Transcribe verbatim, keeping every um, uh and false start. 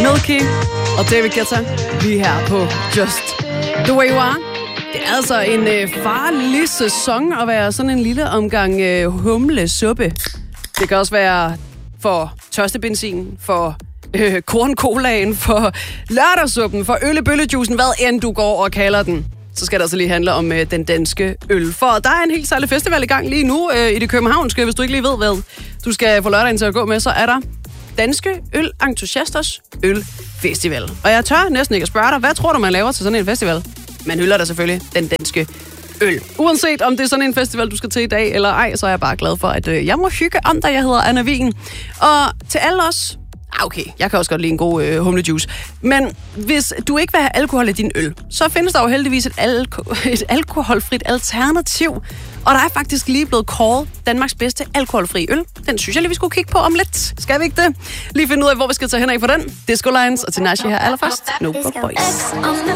Milky og David Guetta lige her på Just The Way You Are. Det er altså en øh, farlig sæson at være sådan en lille omgang øh, humlesuppe. Det kan også være for tørstebenzin, for øh, korncolaen, for lørdagssuppen, for øllebøllejuicen, hvad end du går og kalder den. Så skal det altså lige handle om øh, den danske øl. For der er en helt særlig festival i gang lige nu øh, i det københavnske. Hvis du ikke lige ved, hvad du skal få lørdagen til at gå med, så er der Danske Ølentusiasters Ølfestival. Og jeg tør næsten ikke at spørge dig, hvad tror du, man laver til sådan en festival? Man hylder da selvfølgelig den danske øl. Uanset om det er sådan en festival, du skal til i dag eller ej, så er jeg bare glad for, at øh, jeg må hygge om dig. Jeg hedder Anna Wien. Og til alle os... Ah, okay, jeg kan også godt lide en god øh, humlejuice. Men hvis du ikke vil have alkohol i din øl, så findes der jo heldigvis et, alko- et alkoholfrit alternativ. Og der er faktisk lige blevet kåret Danmarks bedste alkoholfri øl. Den synes jeg lige, vi skulle kigge på om lidt. Skal vi ikke det? Lige finde ud af, hvor vi skal tage hen af for den. Disco Lines og Tinashe her allerførst. No Boys.